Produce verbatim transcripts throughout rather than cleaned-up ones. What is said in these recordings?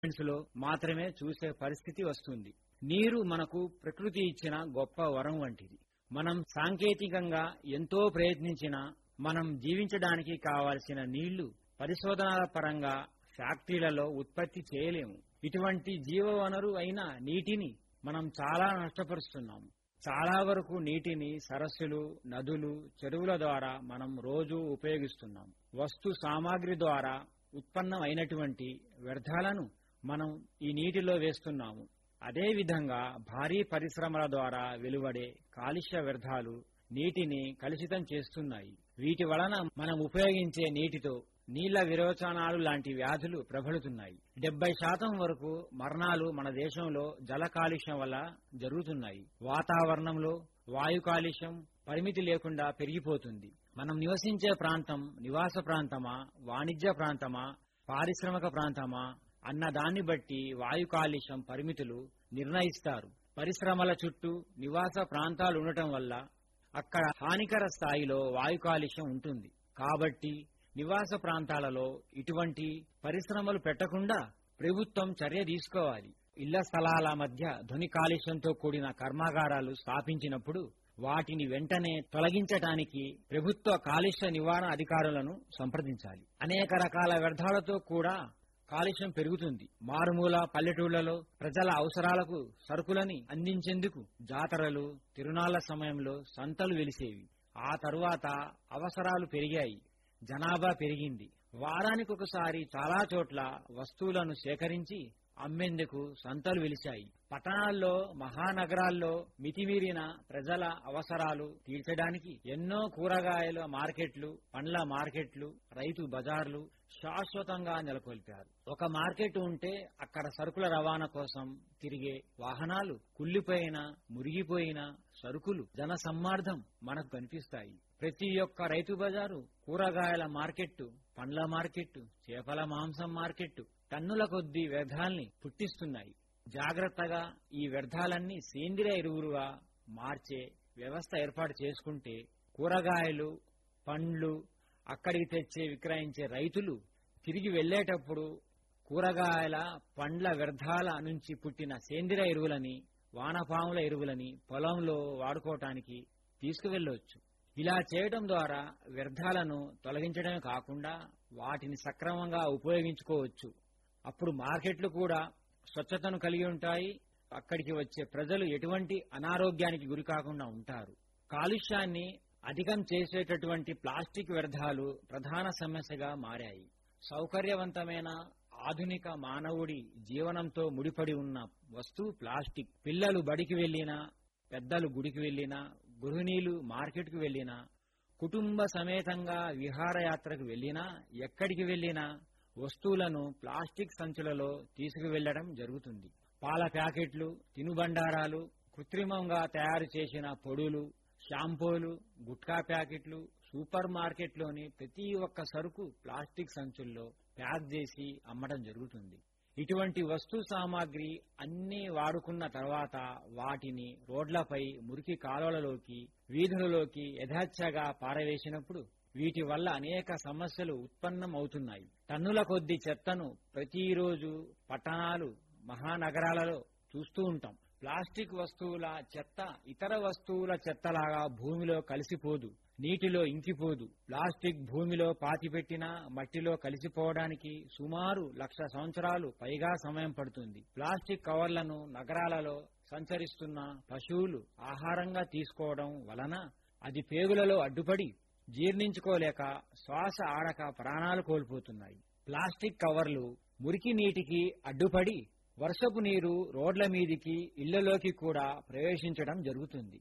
లో మాత్రమే చూసే పరిస్థితి వస్తుంది. నీరు మనకు ప్రకృతి ఇచ్చిన గొప్ప వరం వంటిది. మనం సాంకేతికంగా ఎంతో ప్రయత్నించినా మనం జీవించడానికి కావలసిన నీళ్లు పరిశోధనల పరంగా ఫ్యాక్టరీలలో ఉత్పత్తి చేయలేము. ఇటువంటి జీవవనరు అయిన నీటిని మనం చాలా నష్టపరుస్తున్నాము. చాలా వరకు నీటిని సరస్సులు, నదులు, చెరువుల ద్వారా మనం రోజూ ఉపయోగిస్తున్నాం. వస్తు సామాగ్రి ద్వారా ఉత్పన్నం అయినటువంటి వ్యర్థాలను మనం ఈ నీటిలో వేస్తున్నాము. అదేవిధంగా భారీ పరిశ్రమల ద్వారా వెలువడే కాలుష్య వ్యర్థాలు నీటిని కలుషితం చేస్తున్నాయి. వీటి వలన మనం ఉపయోగించే నీటితో నీళ్ల విరోచనాలు లాంటి వ్యాధులు ప్రబలుతున్నాయి. డెబ్బై శాతం వరకు మరణాలు మన దేశంలో జల కాలుష్యం వల్ల జరుగుతున్నాయి. వాతావరణంలో వాయు కాలుష్యం పరిమితి లేకుండా పెరిగిపోతుంది. మనం నివసించే ప్రాంతం నివాస ప్రాంతమా, వాణిజ్య ప్రాంతమా, పారిశ్రామిక ప్రాంతమా అన్న దాన్ని బట్టి వాయు కాలుష్యం పరిమితులు నిర్ణయిస్తారు. పరిశ్రమల చుట్టూ నివాస ప్రాంతాలు ఉండటం వల్ల అక్కడ హానికర స్థాయిలో వాయు కాలుష్యం ఉంటుంది. కాబట్టి నివాస ప్రాంతాలలో ఇటువంటి పరిశ్రమలు పెట్టకుండా ప్రభుత్వం చర్య తీసుకోవాలి. ఇళ్ల స్థలాల మధ్య ధ్వని కాలుష్యంతో కూడిన కర్మాగారాలు స్థాపించినప్పుడు వాటిని వెంటనే తొలగించడానికి ప్రభుత్వ కాలుష్య నివారణ అధికారులను సంప్రదించాలి. అనేక రకాల వ్యర్థాలతో కూడా కాలుష్యం పెరుగుతుంది. మారుమూల పల్లెటూళ్లలో ప్రజల అవసరాలకు సరుకులని అందించేందుకు జాతరలు, తిరునాళ్ల సమయంలో సంతలు వెలిసేవి. ఆ తరువాత అవసరాలు పెరిగాయి, జనాభా పెరిగింది. వారానికి ఒకసారి చాలా చోట్ల వస్తువులను సేకరించి అమ్మేందుకు సంతలు వెలిశాయి. పట్టణాల్లో, మహానగరాల్లో మితిమీరిన ప్రజల అవసరాలు తీర్చడానికి ఎన్నో కూరగాయల మార్కెట్లు, పండ్ల మార్కెట్లు, రైతు బజార్లు శాశ్వతంగా నెలకొల్పారు. ఒక మార్కెట్ ఉంటే అక్కడ సరుకుల రవాణా కోసం తిరిగే వాహనాలు, కుళ్లిపోయిన, మురిగిపోయిన సరుకులు, జన సమ్మార్దం మనకు కనిపిస్తాయి. ప్రతి ఒక్క రైతు బజారు, కూరగాయల మార్కెట్టు, పండ్ల మార్కెట్టు, చేపల మాంసం మార్కెట్టు టన్నుల కొద్దీ వ్యర్థాల్ని పుట్టిస్తున్నాయి. జాగ్రత్తగా ఈ వ్యర్థాలన్నీ సేంద్రియ ఎరువులుగా మార్చే వ్యవస్థ ఏర్పాటు చేసుకుంటే కూరగాయలు, పండ్లు అక్కడికి తెచ్చే విక్రయించే రైతులు తిరిగి వెళ్లేటప్పుడు కూరగాయల, పండ్ల వ్యర్థాల నుంచి పుట్టిన సేంద్రియ ఎరువులని, వానపాముల ఎరువులని పొలంలో వాడుకోవటానికి తీసుకువెళ్లవచ్చు. ఇలా చేయడం ద్వారా వ్యర్థాలను తొలగించడమే కాకుండా వాటిని సక్రమంగా ఉపయోగించుకోవచ్చు. అప్పుడు మార్కెట్లు కూడా స్వచ్ఛతను కలిగి ఉంటాయి. అక్కడికి వచ్చే ప్రజలు ఎటువంటి అనారోగ్యానికి గురి కాకుండా ఉంటారు. కాలుష్యాన్ని అధికం చేసేటటువంటి ప్లాస్టిక్ వ్యర్థాలు ప్రధాన సమస్యగా మారాయి. సౌకర్యవంతమైన ఆధునిక మానవుడి జీవనంతో ముడిపడి ఉన్న వస్తువు ప్లాస్టిక్. పిల్లలు బడికి వెళ్లినా, పెద్దలు గుడికి వెళ్లినా, గృహిణీలు మార్కెట్కు వెళ్లినా, కుటుంబ సమేతంగా విహారయాత్రకు వెళ్లినా, ఎక్కడికి వెళ్లినా వస్తువులను ప్లాస్టిక్ సంచులలో తీసుకువెళ్లడం జరుగుతుంది. పాల ప్యాకెట్లు, తినుబండారాలు, కృత్రిమంగా తయారు చేసిన పొడులు, షాంపూలు, గుట్కా ప్యాకెట్లు, సూపర్ మార్కెట్లోని ప్రతి ఒక్క సరుకు ప్లాస్టిక్ సంచుల్లో ప్యాక్ చేసి అమ్మడం జరుగుతుంది. ఇటువంటి వస్తు సామాగ్రి అన్నీ వాడుకున్న తర్వాత వాటిని రోడ్లపై, మురికి కాలువలలోకి, వీధులలోకి యథేచ్ఛగా పారవేసినప్పుడు వీటి వల్ల అనేక సమస్యలు ఉత్పన్నం అవుతున్నాయి. టన్నుల కొద్ది చెత్తను ప్రతిరోజు పట్టణాలు, మహానగరాలలో చూస్తూ ఉంటాం. ప్లాస్టిక్ వస్తువుల చెత్త ఇతర వస్తువుల చెత్తలాగా భూమిలో కలిసిపోదు, నీటిలో ఇంకిపోదు. ప్లాస్టిక్ భూమిలో పాతిపెట్టిన మట్టిలో కలిసిపోవడానికి సుమారు లక్ష సంవత్సరాలు పైగా సమయం పడుతుంది. ప్లాస్టిక్ కవర్లను నగరాలలో సంచరిస్తున్న పశువులు ఆహారంగా తీసుకోవడం వలన అది పేగులలో అడ్డుపడి జీర్ణించుకోలేక శ్వాస ఆడక ప్రాణాలు కోల్పోతున్నాయి. ప్లాస్టిక్ కవర్లు మురికి నీటికి అడ్డుపడి వర్షపు నీరు రోడ్ల మీదికి, ఇళ్లలోకి కూడా ప్రవేశించడం జరుగుతుంది.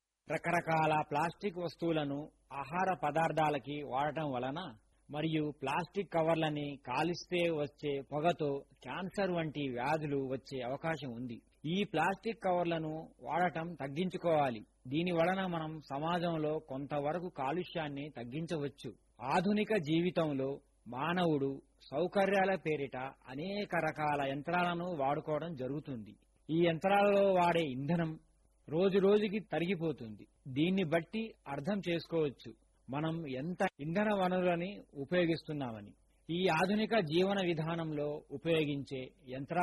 రకరకాల ప్లాస్టిక్ వస్తువులను ఆహార పదార్థాలకి వాడటం వలన మరియు ప్లాస్టిక్ కవర్లని కాలిస్తే వచ్చే పొగతో క్యాన్సర్ వంటి వ్యాధులు వచ్చే అవకాశం ఉంది. ఈ ప్లాస్టిక్ కవర్లను వాడటం తగ్గించుకోవాలి. దీని వలన మనం సమాజంలో కొంతవరకు కాలుష్యాన్ని తగ్గించవచ్చు. ఆధునిక జీవితంలో మానవుడు సౌకర్యాల పేరిట అనేక రకాల యంత్రాలను వాడుకోవడం జరుగుతుంది. ఈ యంత్రాలలో వాడే ఇంధనం రోజు రోజుకి తరిగిపోతుంది. దీన్ని బట్టి అర్థం చేసుకోవచ్చు మనం ఎంత ఇంధన వనరులని ఉపయోగిస్తున్నామని. ఈ ఆధునిక జీవన విధానంలో ఉపయోగించే యంత్రాలు